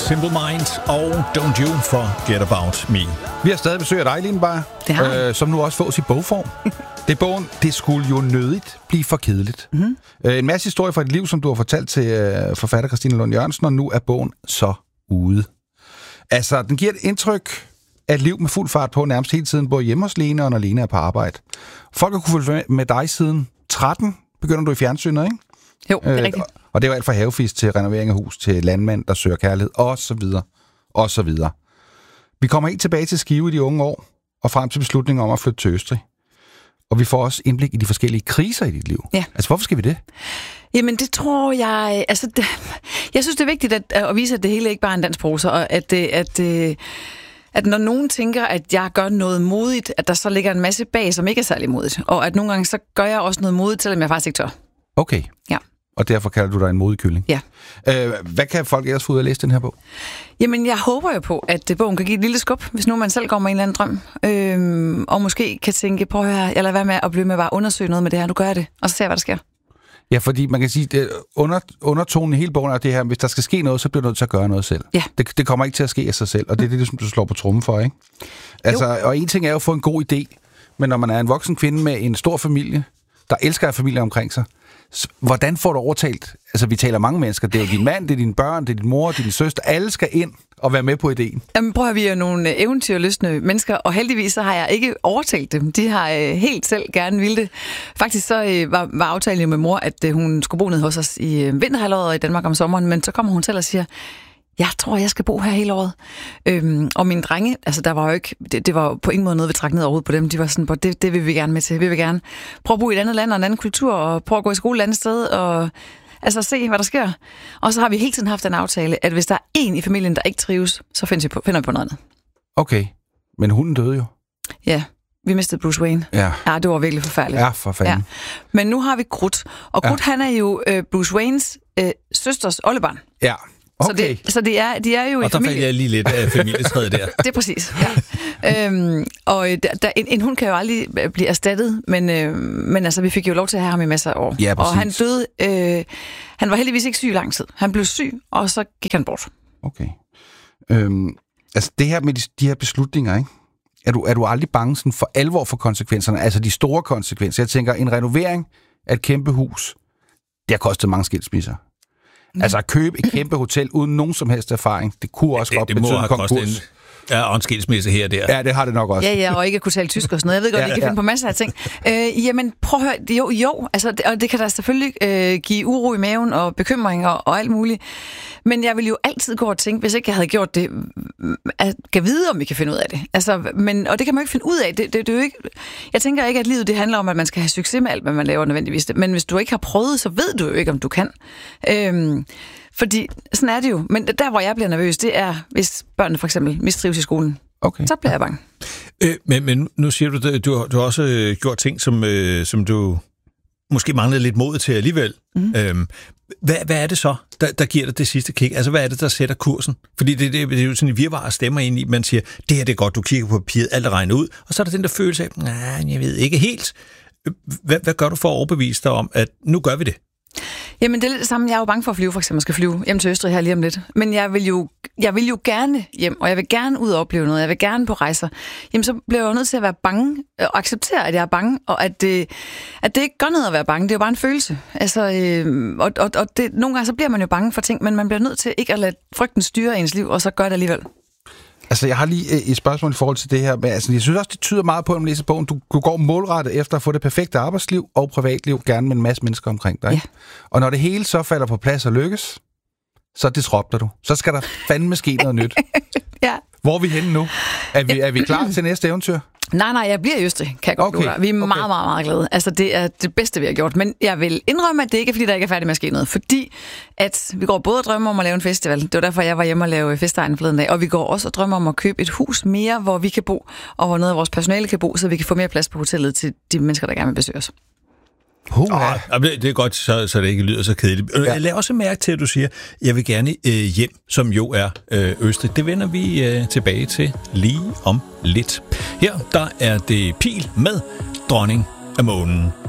Simple Minds og Don't You Forget About Me. Vi har stadig besøg af dig, Line Beyer, som nu også fås i bogform. Det bogen, det skulle jo nødigt blive for kedeligt. Mm-hmm. En masse historie fra dit liv, som du har fortalt til forfatter Christine Lund Jørgensen, og nu er bogen så ude. Altså, den giver et indtryk af et liv med fuld fart på nærmest hele tiden, både hjemme hos Lene og når Lene er på arbejde. Folk har kunne følge med dig siden 13, begynder du i fjernsynet, ikke? Jo, det er rigtigt. Og det var alt fra havefisk til renovering af hus, til landmand, der søger kærlighed, og så videre, og så videre. Vi kommer helt tilbage til Skive i de unge år, og frem til beslutningen om at flytte til Østrig. Og vi får også indblik i de forskellige kriser i dit liv. Ja. Altså, hvorfor skal vi det? Jamen, det tror jeg... Altså, jeg synes, det er vigtigt at vise, at det hele ikke bare er en dansprosa, og at når nogen tænker, at jeg gør noget modigt, at der så ligger en masse bag, som ikke er særlig modigt. Og at nogle gange, så gør jeg også noget modigt, selvom jeg faktisk ikke tør. Okay. Ja. Og derfor kalder du dig en modig kylling. Ja. Hvad kan folk ellers få ud af at læse den her bog? Jamen, jeg håber jo på, at bogen kan give et lille skub, hvis nu man selv går med en eller anden drøm. Og måske kan tænke, prøv at høre, jeg lader være med at blive med bare undersøge noget med det her. Nu gør jeg det, og så ser jeg, hvad der sker. Ja, fordi man kan sige, at undertonen i hele bogen er det her, hvis der skal ske noget, så bliver du nødt til at gøre noget selv. Ja. Det kommer ikke til at ske af sig selv, og det er det, som du slår på trommen for, ikke? Altså, og en ting er jo at få en god idé, men når man er en voksen kvinde med en stor familie, der elsker at familie omkring sig, hvordan får du overtalt? Altså, vi taler mange mennesker. Det er jo din mand, det er dine børn, det er din mor, det er din søster. Alle skal ind og være med på ideen. Jamen, prøv at vi er nogle eventyrlystne mennesker, og heldigvis så har jeg ikke overtalt dem. De har helt selv gerne ville det. Faktisk så var aftalen med mor, at hun skulle bo ned hos os i vinterhalvåret i Danmark om sommeren, men så kommer hun selv og siger, jeg tror, jeg skal bo her hele året. Og mine drenge, altså der var jo ikke, det var på ingen måde noget, vi trak ned overhovedet på dem. De var sådan, det vil vi gerne med til. Vi vil gerne prøve at bo i et andet land og en anden kultur, og prøve at gå i skole et andet sted, og altså se, hvad der sker. Og så har vi hele tiden haft en aftale, at hvis der er en i familien, der ikke trives, så finder vi på noget andet. Okay, men hunden døde jo. Ja, vi mistede Bruce Wayne. Ja, det var virkelig forfærdeligt. Ja, for fanden. Ja. Men nu har vi Groot, og Groot han er jo Bruce Waynes søsters oldebarn. Ja. Okay. Så de er jo og i familie. Og der faldt jeg lige lidt af familietræet der. Det er præcis, ja. Og en hund kan jo aldrig blive erstattet, men altså, vi fik jo lov til at have ham i masser af år. Ja, præcis. Og han døde, han var heldigvis ikke syg i lang tid. Han blev syg, og så gik han bort. Okay. Altså det her med de her beslutninger, ikke? Er du aldrig bange sådan for alvor for konsekvenserne? Altså de store konsekvenser. Jeg tænker, en renovering af et kæmpe hus, det har kostet mange skilsmisser. Altså at købe et kæmpe hotel uden nogen som helst erfaring, det kunne også godt betyde en konkurs. Og en skilsmisse her og der. Ja, det har det nok også. Ja, og ikke at kunne tale tysk og sådan noget. Jeg ved godt, I kan finde på masser af ting. Jamen, prøv at høre. Jo, altså, og det kan da selvfølgelig give uro i maven og bekymringer og alt muligt. Men jeg vil jo altid gå og tænke, hvis ikke jeg havde gjort det, at kan vide, om vi kan finde ud af det. Altså, og det kan man jo ikke finde ud af. Det er jo ikke. Jeg tænker ikke, at livet det handler om, at man skal have succes med alt, hvad man laver nødvendigvis. Men hvis du ikke har prøvet, så ved du jo ikke, om du kan. Fordi sådan er det jo. Men der, hvor jeg bliver nervøs, det er, hvis børnene for eksempel mistrives i skolen. Okay. Så bliver jeg bange. Men nu siger du, at du har også gjort ting, som du måske manglede lidt mod til alligevel. Mm. Hvad er det så, der giver dig det sidste kick? Altså, hvad er det, der sætter kursen? Fordi det er jo sådan en virvar stemmer ind i, man siger, det her det er godt, du kigger på papiret, alt er regnet ud, og så er der den der følelse af, nej, jeg ved ikke helt. Hvad gør du for at overbevise dig om, at nu gør vi det? Jamen, det er lidt det samme. Jeg er jo bange for at flyve, for eksempel. Jeg skal flyve hjem til Østrig her lige om lidt. Men jeg vil jo gerne hjem, og jeg vil gerne ud og opleve noget. Jeg vil gerne på rejser. Jamen, så bliver jeg jo nødt til at være bange, og acceptere, at jeg er bange, og at det ikke gør noget at være bange. Det er jo bare en følelse. Altså, og nogle gange så bliver man jo bange for ting, men man bliver nødt til ikke at lade frygten styre ens liv, og så gør det alligevel. Altså, jeg har lige et spørgsmål i forhold til det her. Men, altså, jeg synes også, det tyder meget på, at man læser bogen. Du går målrettet efter at få det perfekte arbejdsliv og privatliv, gerne med en masse mennesker omkring dig. Ja. Og når det hele så falder på plads og lykkes, så disrupter du. Så skal der fandme ske noget nyt. Ja. Hvor er vi henne nu? Er vi klar til næste eventyr? Nej, jeg bliver i Østrig, kan jeg godt love dig. Vi er meget, meget, meget glade. Altså, det er det bedste, vi har gjort. Men jeg vil indrømme, at det ikke er, fordi der ikke er færdigt med at ske noget. Fordi at vi går både og drømmer om at lave en festival. Det var derfor, jeg var hjemme og lave Festegnen forleden dag. Og vi går også og drømmer om at købe et hus mere, hvor vi kan bo, og hvor noget af vores personale kan bo, så vi kan få mere plads på hotellet til de mennesker, der gerne vil besøge os. Det er godt, så det ikke lyder så kedeligt. Ja. Jeg lader også mærke til, at du siger, jeg vil gerne hjem, som jo er Østrig. Det vender vi tilbage til lige om lidt. Her der er det Pil med Dronning af Månen.